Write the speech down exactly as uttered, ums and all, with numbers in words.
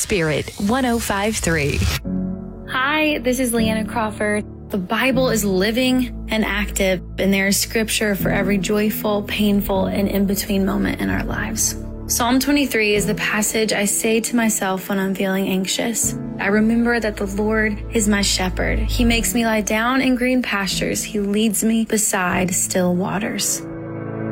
Spirit one oh five point three. Hi, this is Leanna Crawford. The Bible is living and active, and there is scripture for every joyful, painful, and in-between moment in our lives. Psalm twenty-three is the passage I say to myself when I'm feeling anxious. I remember that the Lord is my shepherd. He makes me lie down in green pastures. He leads me beside still waters.